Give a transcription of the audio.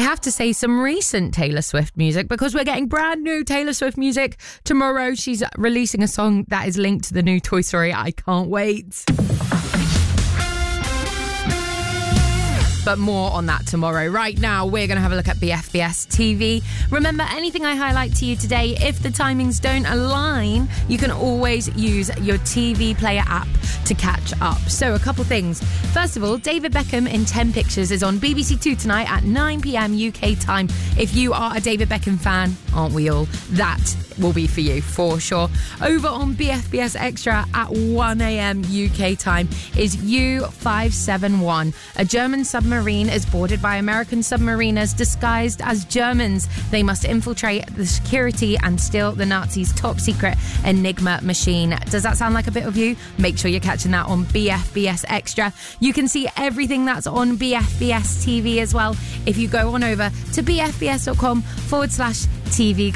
have to say some recent Taylor Swift music, because we're getting brand new Taylor Swift music tomorrow. She's releasing a song that is linked to the new Toy Story. I can't wait. But more on that tomorrow. Right now, we're going to have a look at BFBS TV. Remember, anything I highlight to you today, if the timings don't align, you can always use your TV player app to catch up. So a couple things. First of all, David Beckham in 10 Pictures is on BBC Two tonight at 9 p.m. UK time. If you are a David Beckham fan, aren't we all? That will be for you, for sure. Over on BFBS Extra at 1 a.m. UK time is U-571. A German submarine is boarded by American submariners disguised as Germans. They must infiltrate the security and steal the Nazis' top secret Enigma machine. Does that sound like a bit of you? Make sure you're catching that on BFBS Extra. You can see everything that's on BFBS TV as well if you go on over to bfbs.com/TV